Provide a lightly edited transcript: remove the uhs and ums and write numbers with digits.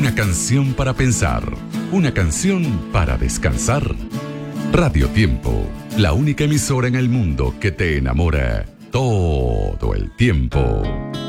Una canción para pensar, una canción para descansar. Radio Tiempo, la única emisora en el mundo que te enamora todo el tiempo.